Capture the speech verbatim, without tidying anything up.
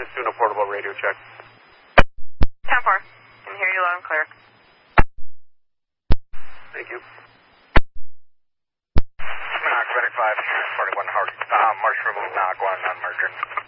just doing a portable radio check. ten four. Can hear you loud and clear. Thank you. Knock, Medic five, forty-one, Howard. Uh, march removed, knock one on merger.